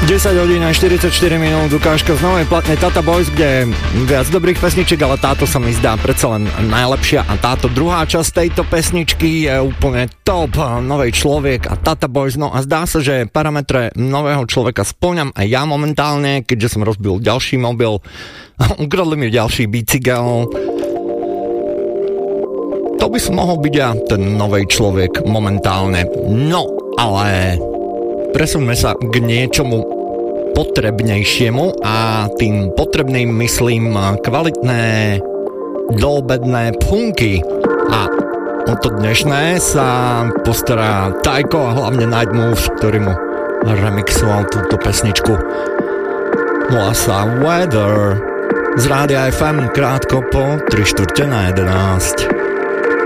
10 hodín a 44 minút, ukážka z novej platnej Tata Boys, kde viac dobrých pesničiek, ale táto sa mi zdá predsa len najlepšia a táto druhá časť tejto pesničky je úplne top. Novej človek a Tata Boys, no a zdá sa, že parametre nového človeka spĺňam aj ja momentálne, keďže som rozbil ďalší mobil, ukradli mi ďalší bicykel. To by som mohol byť ja, ten novej človek momentálne. No, ale presuňme sa k niečomu potrebnejšiemu a tým potrebným myslím kvalitné doobedné punky. A o to dnešné sa postará Tajko a hlavne Night Moves, ktorý mu remixoval túto pesničku. Volá sa Weather z Rádia FM krátko po 3:15.